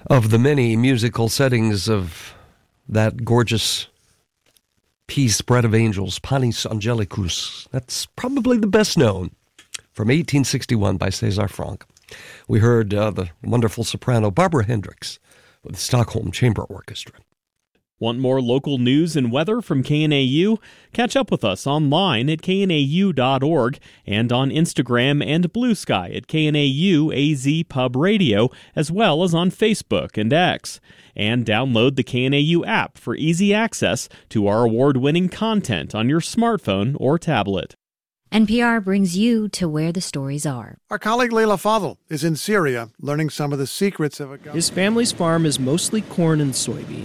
of the many musical settings of that gorgeous piece, Bread of Angels, Panis Angelicus. That's probably the best known, from 1861 by César Franck. We heard the wonderful soprano Barbara Hendricks with the Stockholm Chamber Orchestra. Want more local news and weather from KNAU? Catch up with us online at knau.org and on Instagram and Blue Sky at KNAU AZ Pub Radio, as well as on Facebook and X. And download the KNAU app for easy access to our award-winning content on your smartphone or tablet. NPR brings you to where the stories are. Our colleague Leila Fadel is in Syria learning some of the secrets of a... His family's farm is mostly corn and soybeans.